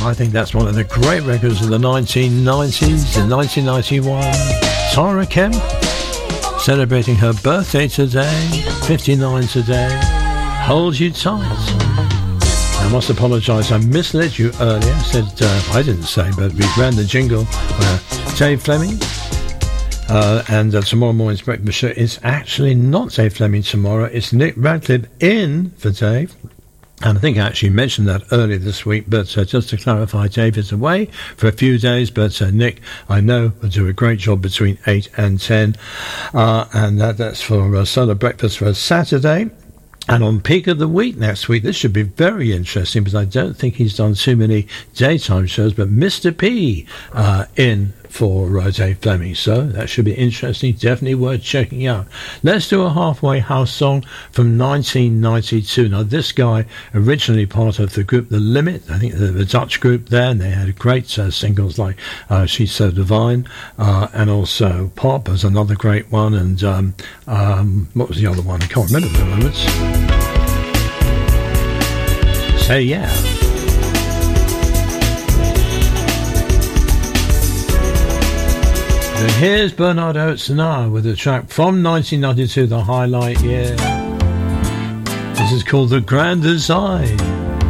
I think that's one of the great records of the 1990s. In 1991, Tara Kemp celebrating her birthday today, 59 today. Hold You Tight. I must apologise, I misled you earlier. I said, I didn't say, but we ran the jingle Dave Fleming. And tomorrow morning's breakfast show is actually not Dave Fleming tomorrow. It's Nick Radcliffe in for Dave. And I think I actually mentioned that earlier this week, but just to clarify, Dave is away for a few days, but Nick, I know, will do a great job between 8 and 10. And that's for Solo Breakfast for Saturday. And on Peak of the Week next week, this should be very interesting, because I don't think he's done too many daytime shows, but Mr. P in for Dave Fleming. So that should be interesting, definitely worth checking out. Let's do a halfway house song from 1992. Now, this guy originally part of the group The Limit, I think the Dutch group there, and they had great singles like She's So Divine, and also Pop was another great one, and what was the other one? I can't remember at the moment. Say Yeah. So here's Bernard Oates now with a track from 1992, the highlight year. This is called The Grand Design.